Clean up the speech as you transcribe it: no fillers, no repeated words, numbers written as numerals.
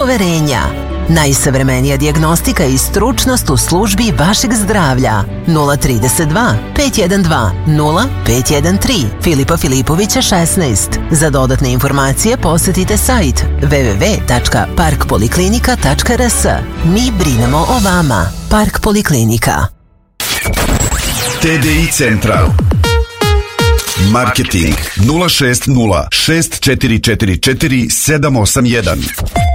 poverenja. Najsavremenija dijagnostika i stručnost u službi vašeg zdravlja. 032 512 0513 Filipa Filipovića 16. Za dodatne informacije posjetite sajt www.parkpoliklinika.rs. Mi brinemo o vama. Park Poliklinika. TDI Central. Marketing 060 6444 781.